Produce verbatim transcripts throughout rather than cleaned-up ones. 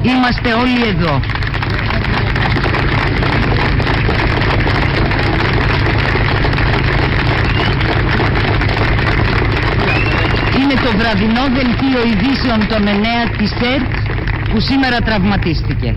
Είμαστε όλοι εδώ. Είναι το βραδινό δελτίο ειδήσεων των εννέα της ΕΡΤ που σήμερα τραυματίστηκε.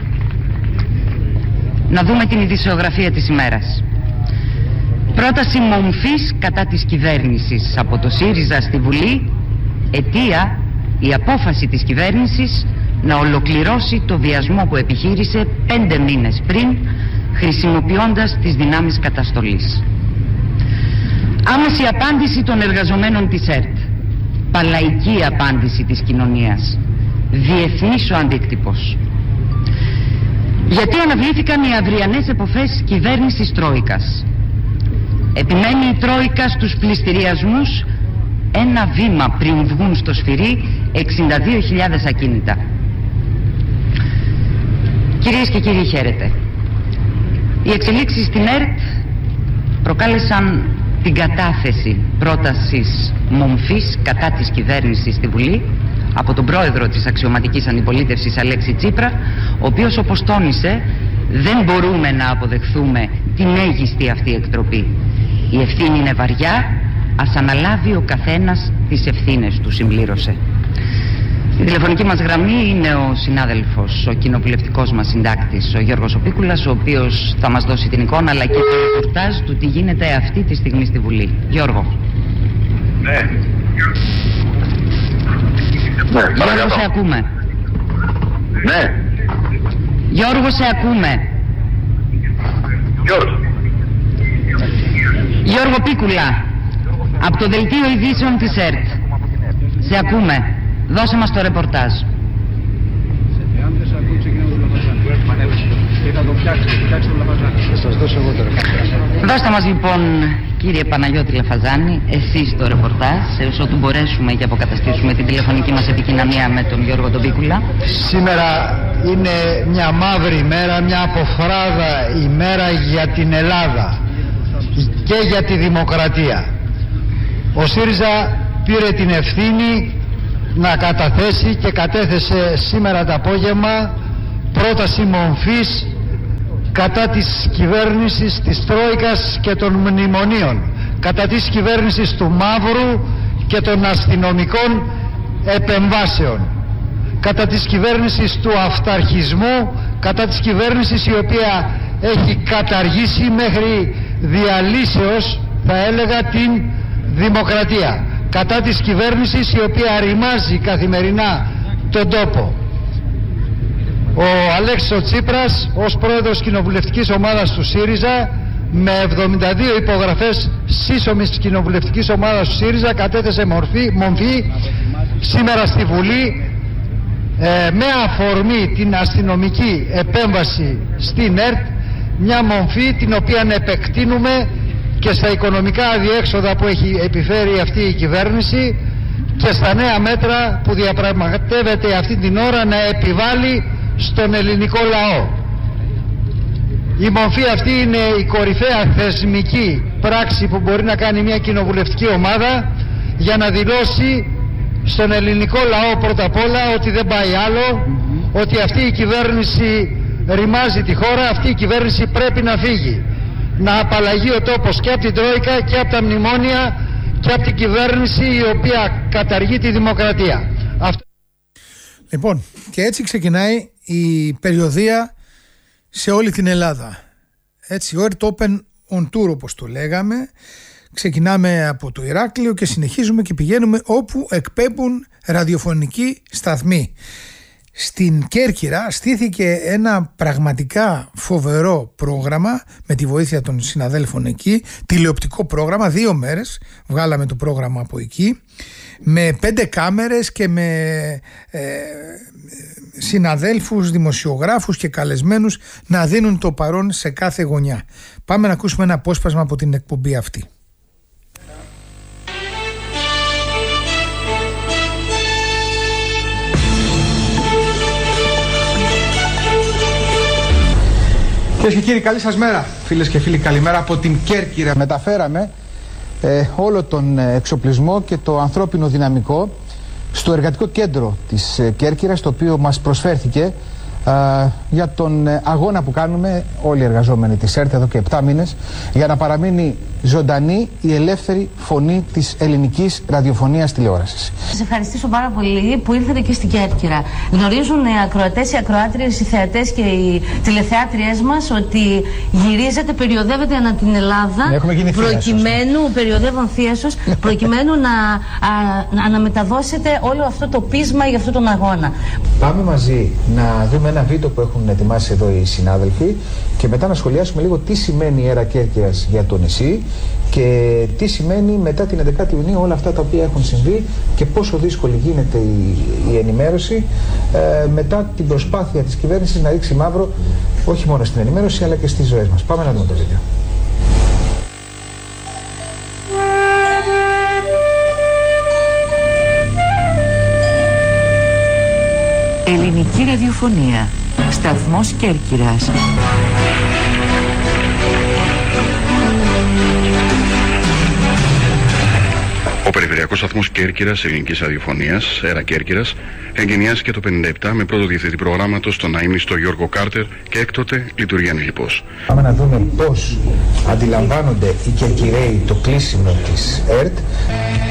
Να δούμε την ειδησιογραφία της ημέρας. Πρόταση μομφής κατά της κυβέρνησης από το ΣΥΡΙΖΑ στη Βουλή. Αιτία η απόφαση της κυβέρνησης να ολοκληρώσει το βιασμό που επιχείρησε πέντε μήνες πριν, χρησιμοποιώντας τις δυνάμεις καταστολής. Άμεση απάντηση των εργαζομένων της ΕΡΤ. Παλαϊκή απάντηση της κοινωνίας. Διεθνής ο αντίκτυπος. Γιατί αναβλήθηκαν οι αυριανές εποφές κυβέρνησης Τρόικας. Επιμένει η Τρόικα στους πληστηριασμούς ένα βήμα πριν βγουν στο σφυρί εξήντα δύο χιλιάδες ακίνητα. Κυρίες και κύριοι, χαίρετε. Οι εξελίξεις στην ΕΡΤ προκάλεσαν την κατάθεση πρότασης μομφής κατά της κυβέρνησης στη Βουλή από τον πρόεδρο της αξιωματικής αντιπολίτευσης Αλέξη Τσίπρα, ο οποίος, όπως τόνισε, δεν μπορούμε να αποδεχθούμε την μέγιστη αυτή εκτροπή. Η ευθύνη είναι βαριά, ας αναλάβει ο καθένας τις ευθύνες του, συμπλήρωσε. Η τηλεφωνική μας γραμμή είναι ο συνάδελφος, ο κοινοβουλευτικός μας συντάκτης, ο Γιώργος Οπίκουλας, ο οποίος θα μας δώσει την εικόνα αλλά και το ρεπορτάζ του τι γίνεται αυτή τη στιγμή στη Βουλή. Γιώργο. Ναι. Ναι, Γιώργο, σε ακούμε. Ναι. Γιώργο, σε ακούμε. Γιώργο. Γιώργο Πίκουλα, από το δελτίο ειδήσεων της ΕΡΤ. Σε ακούμε. Δώσε μας το ρεπορτάζ. Δώστε μας λοιπόν, κύριε Παναγιώτη Λαφαζάνη, εσείς το ρεπορτάζ, έως ότου μπορέσουμε και αποκαταστήσουμε την τηλεφωνική μας επικοινωνία με τον Γιώργο τον Πίκουλα. Σήμερα είναι μια μαύρη ημέρα, μια αποφράδα ημέρα για την Ελλάδα και για τη δημοκρατία. Ο ΣΥΡΙΖΑ πήρε την ευθύνη να καταθέσει και κατέθεσε σήμερα το απόγευμα πρόταση μομφής κατά της κυβέρνησης της Τρόικας και των μνημονίων, κατά της κυβέρνησης του Μαύρου και των αστυνομικών επεμβάσεων, κατά της κυβέρνησης του αυταρχισμού, κατά της κυβέρνησης η οποία έχει καταργήσει μέχρι διαλύσεως, θα έλεγα, την δημοκρατία, κατά της κυβέρνησης η οποία ρημάζει καθημερινά τον τόπο. Ο Αλέξης ο Τσίπρας ως πρόεδρος κοινοβουλευτικής ομάδας του ΣΥΡΙΖΑ με εβδομήντα δύο υπογραφές σύσσωμης της κοινοβουλευτικής ομάδας του ΣΥΡΙΖΑ κατέθεσε μορφή, μομφή σήμερα στη Βουλή ε, με αφορμή την αστυνομική επέμβαση στην ΕΡΤ, μια μομφή την οποία επεκτείνουμε και στα οικονομικά αδιέξοδα που έχει επιφέρει αυτή η κυβέρνηση και στα νέα μέτρα που διαπραγματεύεται αυτή την ώρα να επιβάλλει στον ελληνικό λαό. Η μορφή αυτή είναι η κορυφαία θεσμική πράξη που μπορεί να κάνει μια κοινοβουλευτική ομάδα για να δηλώσει στον ελληνικό λαό πρώτα απ' όλα ότι δεν πάει άλλο, mm-hmm. ότι αυτή η κυβέρνηση ρημάζει τη χώρα, αυτή η κυβέρνηση πρέπει να φύγει. Να απαλλαγεί ο τόπος και από την Τρόικα και από τα μνημόνια και από την κυβέρνηση η οποία καταργεί τη δημοκρατία. Αυτό... Λοιπόν, και έτσι ξεκινάει η περιοδεία σε όλη την Ελλάδα. Έτσι, ο ΕΡΤ Open on Tour, όπως το λέγαμε. Ξεκινάμε από το Ηράκλειο και συνεχίζουμε και πηγαίνουμε όπου εκπέμπουν ραδιοφωνικοί σταθμοί. Στην Κέρκυρα στήθηκε ένα πραγματικά φοβερό πρόγραμμα με τη βοήθεια των συναδέλφων εκεί, τηλεοπτικό πρόγραμμα, δύο μέρες βγάλαμε το πρόγραμμα από εκεί, με πέντε κάμερες και με ε, συναδέλφους, δημοσιογράφους και καλεσμένους να δίνουν το παρόν σε κάθε γωνιά. Πάμε να ακούσουμε ένα απόσπασμα από την εκπομπή αυτή. Κυρίες και κύριοι, καλή σας μέρα. Φίλες και φίλοι, καλημέρα από την Κέρκυρα. Μεταφέραμε ε, όλο τον εξοπλισμό και το ανθρώπινο δυναμικό στο εργατικό κέντρο της ε, Κέρκυρας, το οποίο μας προσφέρθηκε α, για τον αγώνα που κάνουμε όλοι οι εργαζόμενοι της ΕΡΤ εδώ και επτά μήνες για να παραμείνει ζωντανή η ελεύθερη φωνή της ελληνικής ραδιοφωνίας τηλεόρασης. Σας ευχαριστήσω πάρα πολύ που ήρθατε και στην Κέρκυρα. Γνωρίζουν οι ακροατές, οι ακροάτριες, οι θεατές και οι τηλεθεάτριές μας ότι γυρίζετε, περιοδεύετε ανά την Ελλάδα προκειμένου, περιοδεύουν θίασος, προκειμένου να, α, να αναμεταδώσετε όλο αυτό το πείσμα για αυτόν τον αγώνα. Πάμε μαζί να δούμε ένα βίντεο που έχουν ετοιμάσει εδώ οι συνάδελφοι και μετά να σχολιάσουμε λίγο τι σημαίνει η ΕΡΑ Κέρκυρας για το νησί και τι σημαίνει μετά την εβδομάδα Ιουνίου όλα αυτά τα οποία έχουν συμβεί και πόσο δύσκολη γίνεται η, η ενημέρωση ε, μετά την προσπάθεια της κυβέρνησης να ρίξει μαύρο όχι μόνο στην ενημέρωση αλλά και στις ζωές μας. Πάμε να δούμε το βίντεο. Ελληνική ραδιοφωνία. Σταθμός Κέρκυρας. Ο περιφερειακός σταθμός Κέρκυρας ελληνικής ραδιοφωνίας, ΕΡΑ Κέρκυρας, εγκαινιάστηκε το χίλια εννιακόσια επτά με πρώτο διευθυντή προγράμματος τον αείμνηστο Γιώργο Κάρτερ και έκτοτε λειτουργεί ανελιπώς. Πάμε να δούμε πώς αντιλαμβάνονται οι Κερκυραίοι το κλείσιμο της ΕΡΤ.